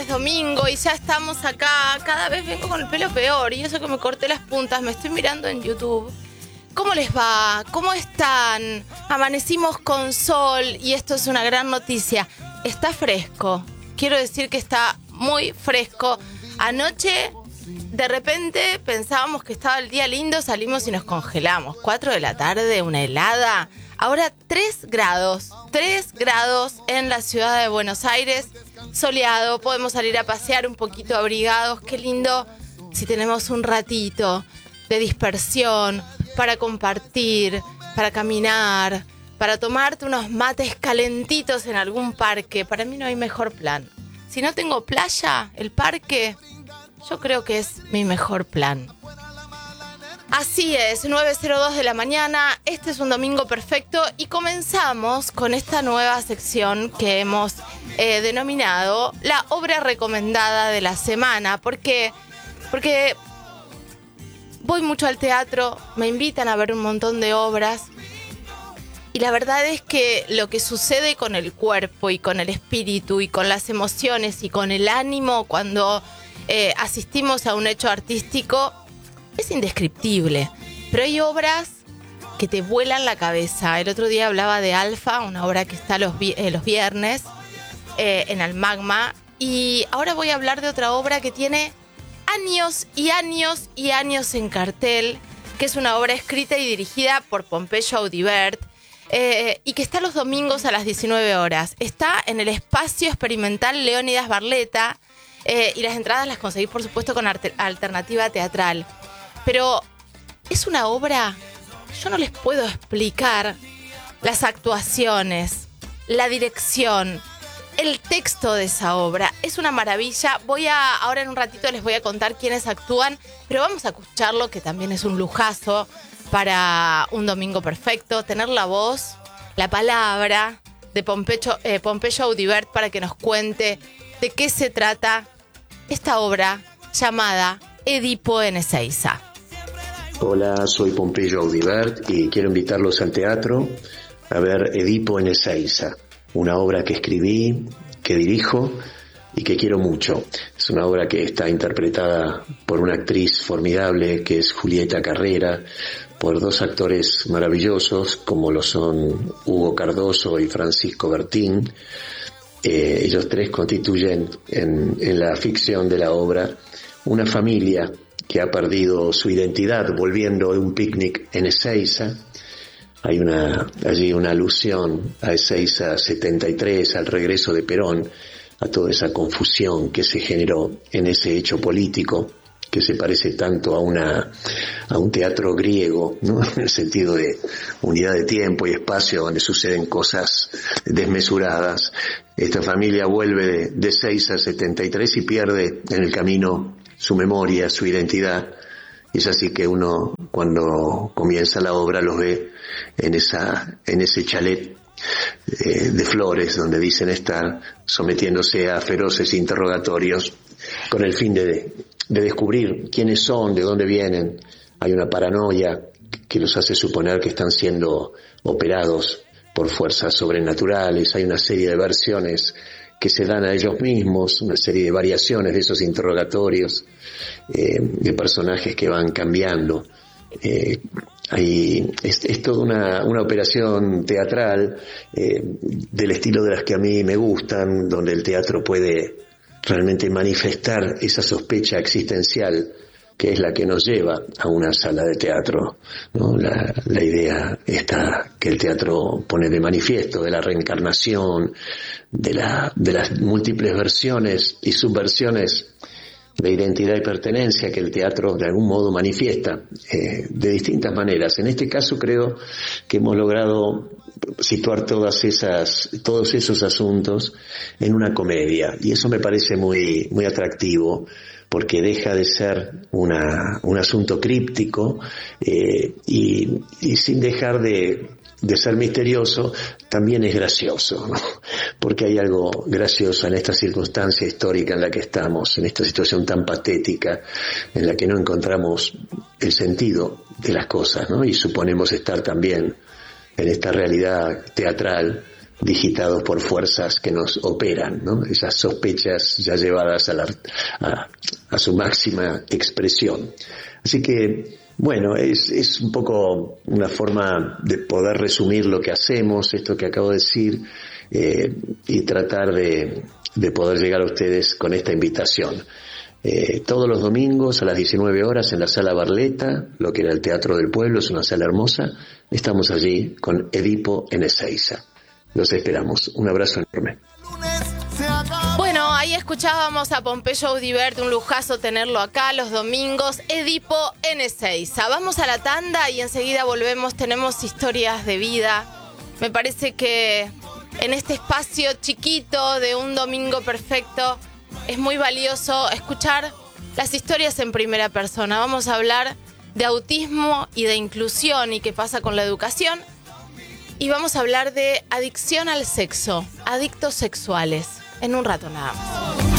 es domingo y ya estamos acá. Cada vez vengo con el pelo peor y eso que me corté las puntas. Me estoy mirando en YouTube. ¿Cómo les va? ¿Cómo están? Amanecimos con sol y esto es una gran noticia. Está fresco. Quiero decir que está muy fresco. Anoche, de repente, pensábamos que estaba el día lindo, salimos y nos congelamos. 4 de la tarde, una helada. Ahora 3 grados. 3 grados en la ciudad de Buenos Aires. Soleado, podemos salir a pasear un poquito abrigados. Qué lindo si tenemos un ratito de dispersión para compartir, para caminar, para tomarte unos mates calentitos en algún parque. Para mí no hay mejor plan. Si no tengo playa, el parque, yo creo que es mi mejor plan. Así es, 9:02 de la mañana, este es un domingo perfecto y comenzamos con esta nueva sección que hemos denominado la obra recomendada de la semana. Porque voy mucho al teatro, me invitan a ver un montón de obras y la verdad es que lo que sucede con el cuerpo y con el espíritu y con las emociones y con el ánimo cuando asistimos a un hecho artístico es indescriptible, pero hay obras que te vuelan la cabeza. El otro día hablaba de Alfa, una obra que está los viernes en el Magma, y ahora voy a hablar de otra obra que tiene años y años y años en cartel, que es una obra escrita y dirigida por Pompeyo Audibert, y que está los domingos a las 19 horas. Está en el Espacio Experimental Leónidas Barletta, y las entradas las conseguís, por supuesto, con Alternativa Teatral. Pero es una obra, yo no les puedo explicar las actuaciones, la dirección, el texto de esa obra. Es una maravilla. Ahora en un ratito les voy a contar quiénes actúan, pero vamos a escucharlo, que también es un lujazo para un domingo perfecto. Tener la voz, la palabra de Pompeyo Audibert para que nos cuente de qué se trata esta obra llamada Edipo en Ezeiza. Hola, soy Pompeyo Audibert y quiero invitarlos al teatro a ver Edipo en Ezeiza, una obra que escribí, que dirijo y que quiero mucho. Es una obra que está interpretada por una actriz formidable que es Julieta Carrera, por 2 actores maravillosos como lo son Hugo Cardoso y Francisco Bertín. Ellos 3 constituyen en la ficción de la obra una familia que ha perdido su identidad volviendo de un picnic en Ezeiza. Hay allí una alusión a Ezeiza 73, al regreso de Perón, a toda esa confusión que se generó en ese hecho político que se parece tanto a un teatro griego, ¿no? En el sentido de unidad de tiempo y espacio donde suceden cosas desmesuradas. Esta familia vuelve de Ezeiza 73 y pierde en el camino su memoria, su identidad, y es así que uno, cuando comienza la obra, los ve en ese chalet de flores donde dicen estar, sometiéndose a feroces interrogatorios con el fin de descubrir quiénes son, de dónde vienen. Hay una paranoia que los hace suponer que están siendo operados por fuerzas sobrenaturales. Hay una serie de versiones que se dan a ellos mismos, una serie de variaciones de esos interrogatorios, de personajes que van cambiando. Es toda una operación teatral del estilo de las que a mí me gustan, donde el teatro puede realmente manifestar esa sospecha existencial que es la que nos lleva a una sala de teatro, ¿no? La idea está que el teatro pone de manifiesto de la reencarnación, de las múltiples versiones y subversiones de identidad y pertenencia que el teatro de algún modo manifiesta de distintas maneras. En este caso creo que hemos logrado situar todos esos asuntos en una comedia, y eso me parece muy, muy atractivo, porque deja de ser un asunto críptico y sin dejar de ser misterioso, también es gracioso, ¿no? Porque hay algo gracioso en esta circunstancia histórica en la que estamos, en esta situación tan patética, en la que no encontramos el sentido de las cosas, ¿no? Y suponemos estar también en esta realidad teatral digitados por fuerzas que nos operan, ¿no? Esas sospechas ya llevadas a su máxima expresión. Así que, bueno, es un poco una forma de poder resumir lo que hacemos, esto que acabo de decir, y tratar de poder llegar a ustedes con esta invitación. Todos los domingos a las 19 horas en la Sala Barletta, lo que era el Teatro del Pueblo, es una sala hermosa. Estamos allí con Edipo en Ezeiza. Los esperamos. Un abrazo enorme. Bueno, ahí escuchábamos a Pompeyo Audibert, un lujazo tenerlo acá los domingos. Edipo en Ezeiza. Vamos a la tanda y enseguida volvemos. Tenemos historias de vida. Me parece que en este espacio chiquito de un domingo perfecto es muy valioso escuchar las historias en primera persona. Vamos a hablar de autismo y de inclusión y qué pasa con la educación. Y vamos a hablar de adicción al sexo, adictos sexuales, en un rato nada más.